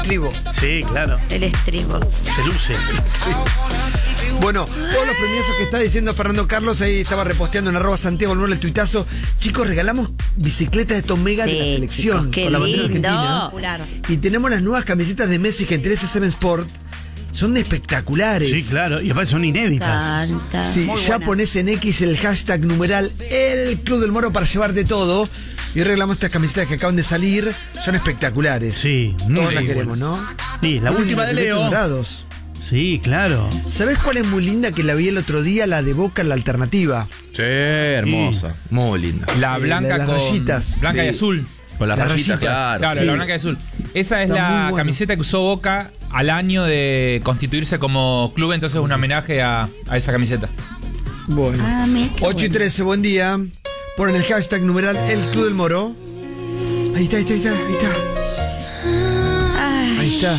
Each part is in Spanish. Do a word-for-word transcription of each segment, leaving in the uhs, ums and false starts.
estribo. Sí, claro. El estribo. Se luce. Bueno, todos los premiazos que está diciendo Fernando Carlos, ahí estaba reposteando en arroba Santiago Almora el tuitazo. Chicos, regalamos bicicletas de Tomega Sí, de la selección chicos, qué con la bandera lindo. argentina. Y tenemos las nuevas camisetas de Messi que interesa Seven Sport. Son espectaculares. Sí, claro. Y aparte son inéditas. Tanta. Sí, Muy ya buenas. pones en X el hashtag numeral El Club del Moro para llevarte todo. Y regalamos estas camisetas que acaban de salir. Son espectaculares. Sí, muy Todas las buenas. queremos, ¿no? Sí, la Uy, última de billetes Leo. dorados. Sí, claro. ¿Sabés cuál es muy linda que la vi el otro día? La de Boca, la alternativa. Sí, hermosa. Muy linda. La Sí, blanca la de las con rayitas. blanca Sí. y azul. Con las Las rayitas, rayitas. claro. Claro, Sí. la blanca y azul. Esa es Está muy la bueno. camiseta que usó Boca al año de constituirse como club, entonces es un homenaje a, a esa camiseta. Bueno. Ah, mira qué ocho y bueno. trece, buen día. Ponen el hashtag numeral El Club del Moro. Ahí está, ahí está, ahí está, ahí está. Ay, Ahí está.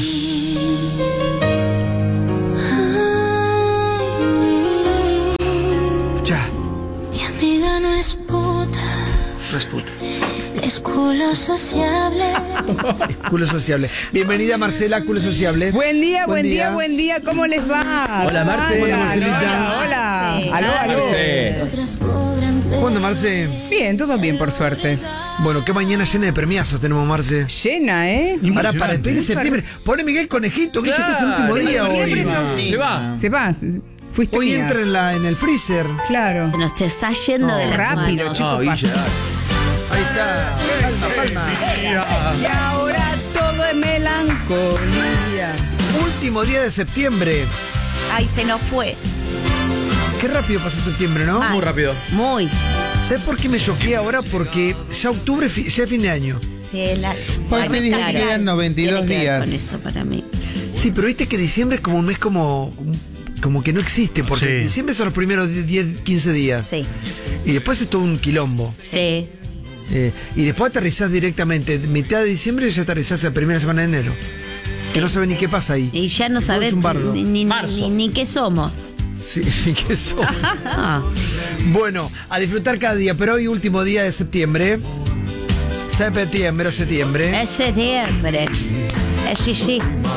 Escuchá, Mi amiga no es puta, no es puta. es culo sociable. Es culo sociable. Bienvenida Marcela, culo sociable. Buen día, buen día, buen día, ¿cómo les va? Hola, Marce. ¿Cómo Hola, andan? Marcelita. Hola, hola. Sí. Aló, aló. Marce. Otras cobran ¿Cuándo, Marce? Bien, todo bien, por suerte. Bueno, qué mañana llena de premiazos tenemos, Marce. Llena, ¿eh? Para, para despedir de septiembre. Pone Miguel Conejito, que dice que es el último Claro. día hoy. Septiembre Se va. Se va, fuiste Hoy mía. entra en, la, en el freezer. Claro. se nos te está yendo de las rápido, manos. chico. No, Guille, dale. Ahí está. Palma, palma. Y ahora todo es melancolía. Último día de septiembre. Ay, se nos fue. Qué rápido pasa septiembre, ¿no? Ay, Muy rápido. Muy. ¿Sabes por qué me choqué ahora? Porque ya octubre, fi- ya es fin de año. Sí, la, Porque la- dijo claro, que quedan noventa y dos tiene que ver días. con eso para mí. Sí, pero viste que diciembre es como un mes como, como que no existe, porque Sí. diciembre son los primeros diez, quince días. Sí, Y después es todo un quilombo. sí. Eh, y después aterrizás directamente, mitad de diciembre y ya aterrizás la primera semana de enero. Sí. Que no sabe ni qué pasa ahí. Y ya no Todo sabes es un bardo. ni, ni, Marzo. ni, ni qué somos. Sí, qué eso. Ah, Bueno, a disfrutar cada día, pero hoy último día de septiembre. Septiembre o septiembre. es septiembre. Es sí, sí.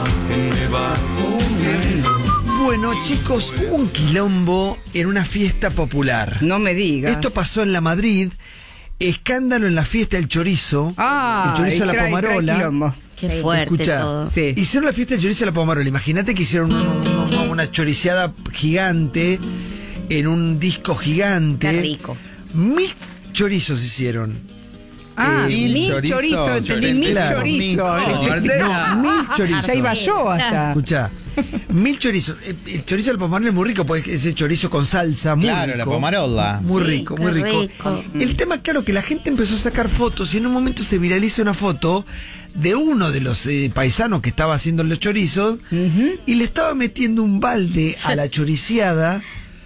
Bueno, chicos, hubo un quilombo en una fiesta popular. No me digas. Esto pasó en la Madrid. Escándalo en la fiesta del chorizo. Ah, el chorizo a la trae- trae pomarola. quilombo. Qué Sí. fuerte Escuchá, todo. Sí. Hicieron la fiesta del chorizo a la pomarola. Imagínate que hicieron un- un- un- una choriceada gigante en un disco gigante. Qué rico. Mil chorizos hicieron. Ah, Eh, mil mil chorizo, chorizo, entendí, mil claro, chorizo. No, Marcela. No, mil chorizos. Ya iba yo allá. Escuchá, mil chorizos. El, el chorizo al pomarola es muy rico porque es ese chorizo con salsa, muy Claro, rico. la pomarola. Muy Sí, rico, qué muy rico. rico. El tema, claro, que la gente empezó a sacar fotos y en un momento se viraliza una foto de uno de los eh, paisanos que estaba haciendo los chorizos y le estaba metiendo un balde a la choriceada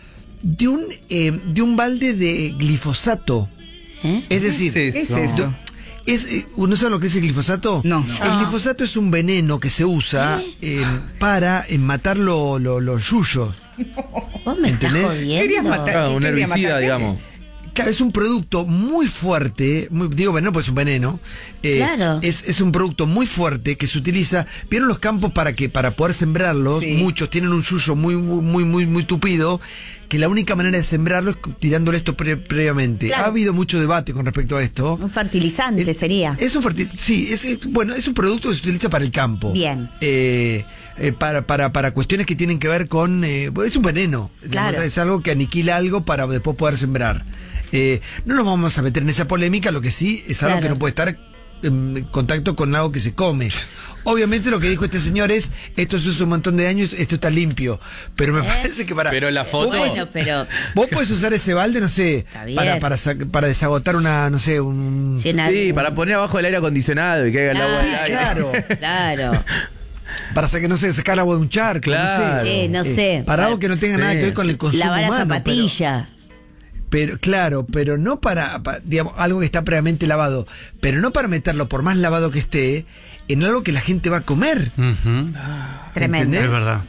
de un, eh, de un balde de glifosato. ¿Eh? Es decir, ¿Qué es ¿Qué es eso? eso? es, eh, ¿no saben lo que es el glifosato? No. El glifosato es un veneno que se usa eh, para eh, matar lo- lo- los yuyos. ¿Vos me estás ¿Entendés? jodiendo? Querías matar. Claro, un ¿Qué quería herbicida, matar? digamos. Claro, es un producto muy fuerte, muy- digo veneno porque es un veneno. eh, Claro. Es, es un producto muy fuerte que se utiliza. ¿Vieron los campos para que para poder sembrarlos? Sí. Muchos tienen un yuyo muy, muy, muy, muy, muy tupido, que la única manera de sembrarlo es tirándole esto pre- previamente. Claro. Ha habido mucho debate con respecto a esto. Un fertilizante El- sería. Es un fertil- sí, es, es- bueno, es un producto que se utiliza para el campo. Bien. Eh, eh, para, para, para cuestiones que tienen que ver con... eh, es un veneno. Claro. Es algo que aniquila algo para después poder sembrar. Eh, no nos vamos a meter en esa polémica, lo que sí es algo Claro. que no puede estar en contacto con algo que se come. Obviamente lo que dijo este señor es, esto se usa un montón de años, esto está limpio. Pero me parece que para... Pero la foto. Bueno, pero Vos podés usar ese balde, no sé, Está bien. para, para, sa- para desagotar una, no sé, un... si en algo- Sí, para poner abajo el aire acondicionado y que haga el agua Sí, del aire. claro. Claro. Para sa- que no sé, sacar agua de un charco, Claro. no sé. Sí, no sé. Para algo que no tenga Sí. nada que ver con el consumo Lavar la humano, zapatilla. Pero, pero claro, pero no para, pa- digamos, algo que está previamente lavado, pero no para meterlo por más lavado que esté en algo que la gente va a comer. Ujú. Tremendo. ¿Entendés? Es verdad.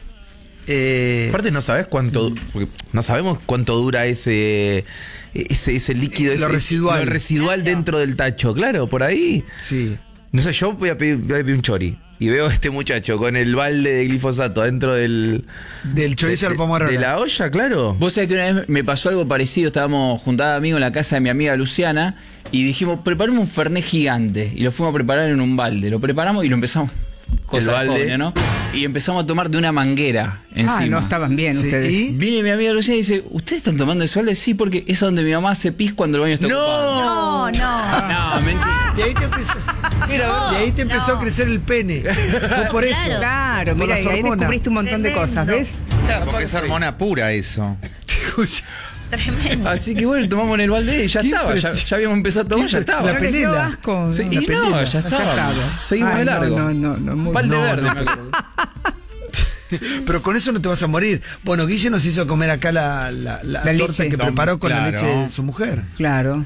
Eh, Aparte no sabes cuánto, porque no sabemos cuánto dura ese ese, ese líquido, Lo ese, residual. lo residual dentro del tacho, claro, por ahí. sí. No sé, yo voy a pedir, voy a pedir un chori. y veo a este muchacho con el balde de glifosato dentro del... Del chorizo de, al pomarrola. de la olla, claro. Vos sabés que una vez me pasó algo parecido. Estábamos juntados amigos en la casa de mi amiga Luciana y dijimos, preparemos un fernet gigante. Y lo fuimos a preparar en un balde. Lo preparamos y lo empezamos... Cosa balde. joven, ¿no? Y empezamos a tomar de una manguera encima. Ah, no estaban bien Sí. ustedes. ¿Y? Viene mi amiga Luciana y dice, ¿ustedes están tomando ese balde? Sí, porque es donde mi mamá hace pis cuando el baño está ocupado. No, no. No, mentira. Y ahí te empezó, y ahí te empezó no. a crecer el pene. Fue por eso. Claro. Claro, Por mira, las y ahí hormonas. descubriste un montón de cosas, ¿ves? Claro, porque es hormona pura eso. Escucha, Tremendo. Así que bueno, tomamos en el balde y ya Qué estaba. Ya, impresión. ya habíamos empezado a tomar, ya La estaba. ¿No les dio pelela. asco? Sí, La y no, pelea. ya estaba. Seguimos Ay, de largo. No, no, no, muy Balde No, verde, no. me acuerdo. pero con eso no te vas a morir. Bueno, Guille nos hizo comer acá la, la, la La torta leche. que preparó con la Claro. leche de su mujer. Claro.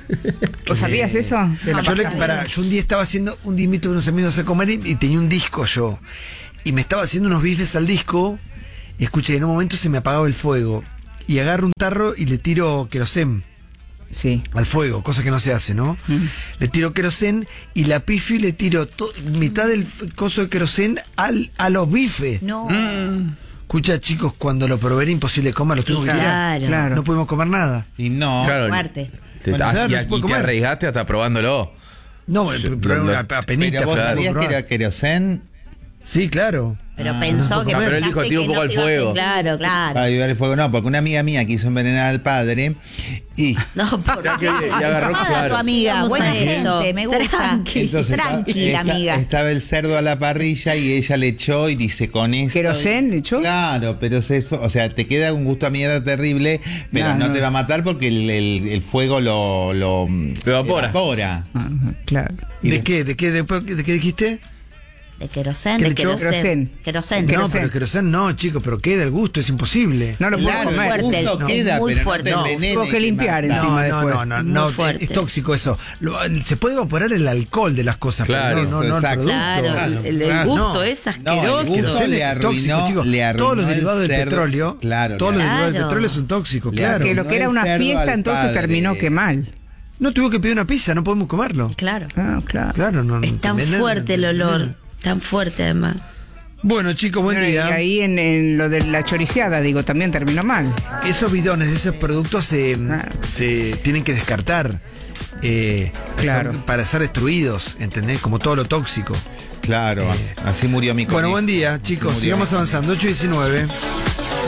¿Vos sabías eso? De la Yo, le, pasta? pará, yo un día estaba haciendo un dimito de unos amigos a comer y, y tenía un disco yo. Y me estaba haciendo unos bifes al disco. Y escuché, en un momento se me apagaba el fuego. Y agarro un tarro y le tiro querosén Sí. al fuego, cosa que no se hace, ¿no? Le tiro querosén y la pifio y le tiro to- mitad del f- coso de querosén al, a los bifes. No. Escucha, chicos, cuando lo probé era imposible comer, lo tuvimos que tirar. Claro. Claro. No pudimos comer nada. Y no. Claro. Fuerte. Te- Bueno, ah, claro, y, no se puede y te comer. arriesgaste hasta probándolo. No, Yo- pero lo- una lo- apenita. Pero vos para sabías que probar. era querosén Sí, claro. Pero Ah, pensó que no, pero él dijo, pensaste tira un que poco no al te iba a hacer- fuego. Claro, claro. para ayudar el fuego. No, porque una amiga mía quiso envenenar al padre y No, por Ya que- y agarró, Nada, claro. tu amiga, Vamos buena a esto. gente, me gusta. Tranqui. entonces esta- Tranquila, esta- amiga. estaba el cerdo a la parrilla y ella le echó y dice con esto. ¿Querosén le echó? Claro, pero se fue- o sea, te queda un gusto a mierda terrible, pero No, no, no. te va a matar porque el, el- el fuego lo, lo Lo evapora. evapora. Ajá, claro. Y ¿De de- qué? ¿De qué, de, de qué dijiste? De querosén, ¿Qué de le echó? querosén. Querosén. Querosén. No, Querosén. pero querosén no, chicos, pero queda el gusto, es imposible. No lo puedo Claro, comer. el fuerte, gusto no, queda, muy pero fuerte. no No, te envenene. tengo que te limpiar mata. encima. No, no, después. no, no, Muy no, fuerte. es tóxico eso. Lo- se puede evaporar el alcohol de las cosas, Claro, pero no, no, eso, no el exacto. producto. Claro, Claro, el, el claro, gusto no. es No, el asqueroso. gusto Querosén le es arruinó, tóxico, chicos. le arruinó Todos los el derivados del cerdo. petróleo, Claro, todos los le- derivados del Claro. petróleo son tóxicos, Le claro. Que lo arruinó que era el una cerdo fiesta al entonces padre. terminó que mal. No tuvo que pedir una pizza, no podemos comerlo. Claro. Ah, claro. Claro, no. Es no, tan envenena, fuerte el envenena. olor. Tan fuerte además. Bueno, chicos, buen Bueno, y día. ahí en, en lo de la choriciada, digo, también terminó mal. Esos bidones de esos productos se, Ah. se tienen que descartar eh, Claro. son- para ser destruidos, ¿entendés? Como todo lo tóxico. Claro, así murió mi Bueno, conejo. buen día, Así chicos. murió Sigamos mi avanzando. ocho diecinueve.